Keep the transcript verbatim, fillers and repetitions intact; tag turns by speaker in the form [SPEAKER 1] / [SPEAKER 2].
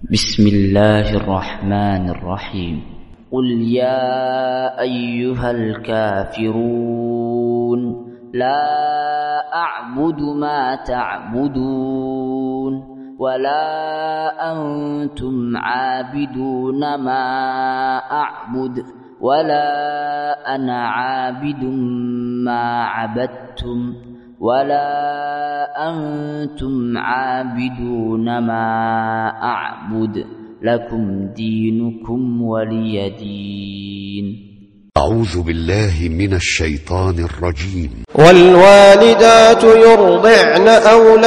[SPEAKER 1] بسم الله الرحمن الرحيم. قل يا أيها الكافرون لا أعبد ما تعبدون ولا أنتم عابدون ما أعبد ولا أنا عابد ما عبدتم ولا أنتم عابدون ما أعبد لكم دينكم ولي دين.
[SPEAKER 2] أعوذ بالله من الشيطان الرجيم.
[SPEAKER 3] والوالدات يرضعن أولادهن